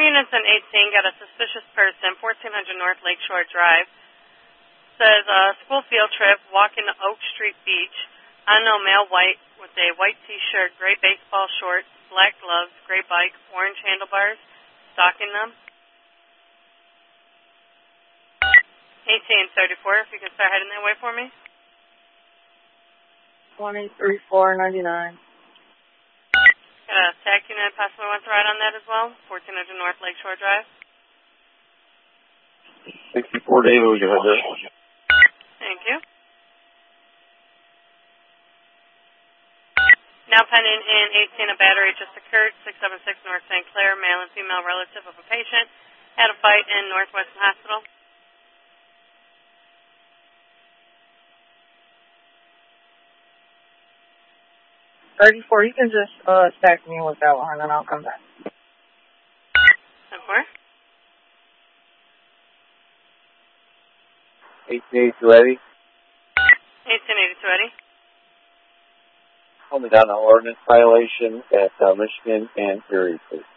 units in 18 got a suspicious person, 1400 North Lakeshore Drive. Says school field trip, walking to Oak Street Beach. Unknown male white with a white t-shirt, gray baseball shorts, black gloves, gray bike, orange handlebars, stalking them. 1834, if you can start heading that way for me. 23499. Got a TAC unit possibly wants to ride on that as well, 1400 North Lakeshore Drive. 64 David, we can have that. Thank you. Now pending in 18, a battery just occurred, 676 North St. Clair, male and female relative of a patient, had a fight in Northwestern Hospital. $34, you can just stack me with that one, and then I'll come back. 10-4. 1882 Eddie. 1882 Eddie. Hold me down on ordinance violation at Michigan and Erie, please.